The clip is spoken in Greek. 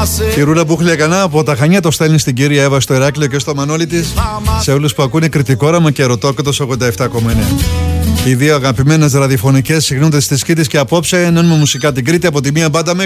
Η Ρούλα Μπουχλιακανά από τα Χανιά το στέλνει στην κυρία Εύα στο Ηράκλειο και στο Μανώλη της. Σε όλους που ακούνε Κρητικόραμα και Ρωτόκοτος 87,9. Οι δύο αγαπημένες ραδιοφωνικές συγνούνται στις Κίτης και απόψε ενώνουμε μουσικά την Κρήτη από τη μία μπάντα